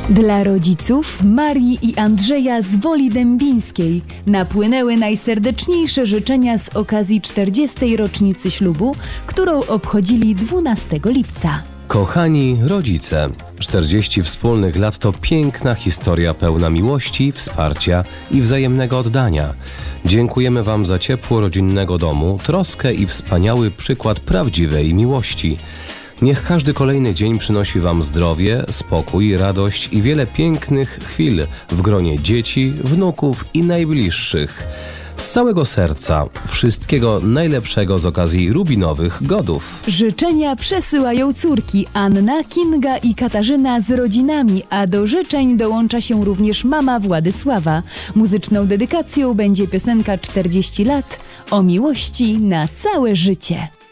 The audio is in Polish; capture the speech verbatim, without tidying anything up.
Dla rodziców Marii i Andrzeja z Woli Dębińskiej napłynęły najserdeczniejsze życzenia z okazji czterdziestej rocznicy ślubu, którą obchodzili dwunastego lipca. Kochani rodzice, czterdzieści wspólnych lat to piękna historia pełna miłości, wsparcia i wzajemnego oddania. Dziękujemy Wam za ciepło rodzinnego domu, troskę i wspaniały przykład prawdziwej miłości. Niech każdy kolejny dzień przynosi Wam zdrowie, spokój, radość i wiele pięknych chwil w gronie dzieci, wnuków i najbliższych. Z całego serca wszystkiego najlepszego z okazji rubinowych godów. Życzenia przesyłają córki Anna, Kinga i Katarzyna z rodzinami, a do życzeń dołącza się również mama Władysława. Muzyczną dedykacją będzie piosenka czterdzieści lat o miłości na całe życie.